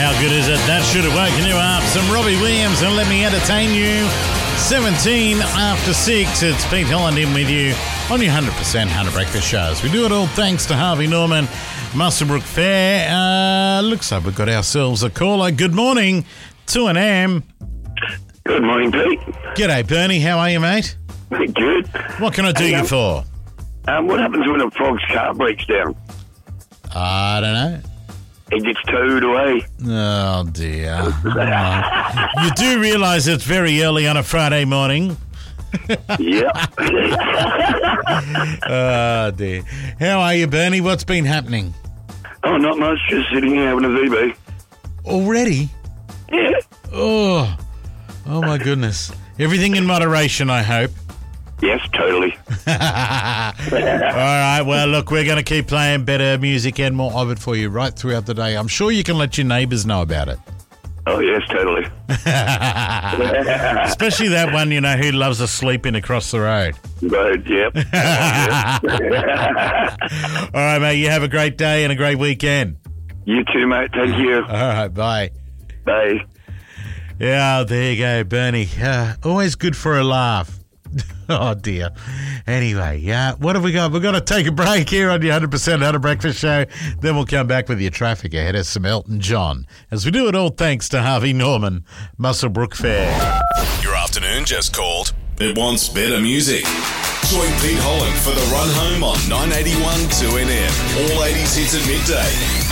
how good is it? That should have woken you up. Some Robbie Williams and Let Me Entertain You. 17 after 6. It's Pete Holland in with you on your 100% Hunter Breakfast shows. We do it all thanks to Harvey Norman, Muswellbrook Fair. Looks like we've got ourselves a caller. Good morning, 2AM. Good morning, Pete. G'day, Bernie. How are you, mate? Good. What can I do you for? What happens when a frog's car breaks down? I don't know. It gets towed away. Oh, dear. Oh. You do realise it's very early on a Friday morning? Yeah. Oh, dear. How are you, Bernie? What's been happening? Oh, not much. Just sitting here having a VB. Already? Yeah. Oh, my goodness. Everything in moderation, I hope. Yes, totally. All right, well, look, we're going to keep playing better music and more of it for you right throughout the day. I'm sure you can let your neighbours know about it. Oh, yes, totally. Especially that one, you know, who loves a sleeping across the road. Road, yep. All right, mate, you have a great day and a great weekend. You too, mate. Thank you. All right, bye. Bye. Yeah, there you go, Bernie. Always good for a laugh. Oh, dear. Anyway, what have we got? We've got to take a break here on the 100% Hunter Breakfast Show. Then we'll come back with your traffic ahead of some Elton John. As we do it all thanks to Harvey Norman, Muswellbrook Fair. Your afternoon just called. It wants better music. Join Pete Holland for the run home on 981 2NM. All 80s hits at midday.